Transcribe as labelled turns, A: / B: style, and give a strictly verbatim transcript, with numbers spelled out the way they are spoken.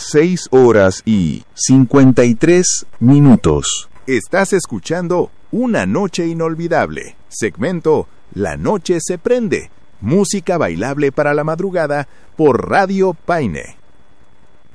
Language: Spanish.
A: seis horas y cincuenta y tres minutos.
B: Estás escuchando Una Noche Inolvidable, segmento La Noche se Prende, música bailable para la madrugada por Radio Paine.